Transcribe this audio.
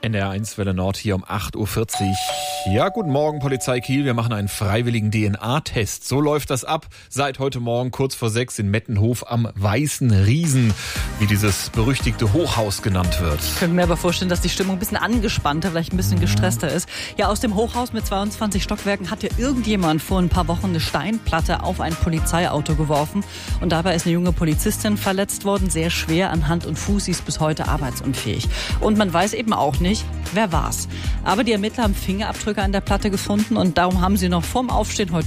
NDR1 Welle Nord hier um 8.40 Uhr. Ja, guten Morgen, Polizei Kiel. Wir machen einen freiwilligen DNA-Test. So läuft das ab seit heute Morgen kurz vor 6 in Mettenhof am Weißen Riesen, wie dieses berüchtigte Hochhaus genannt wird. Ich könnte mir aber vorstellen, dass die Stimmung ein bisschen angespannter, vielleicht ein bisschen gestresster ist. Ja, aus dem Hochhaus mit 22 Stockwerken hat ja irgendjemand vor ein paar Wochen eine Steinplatte auf ein Polizeiauto geworfen. Und dabei ist eine junge Polizistin verletzt worden, sehr schwer an Hand und Fuß. Sie ist bis heute arbeitsunfähig. Und man weiß eben auch nicht, wer war's. Aber die Ermittler haben Fingerabdrücke an der Platte gefunden und darum haben sie noch vorm Aufstehen heute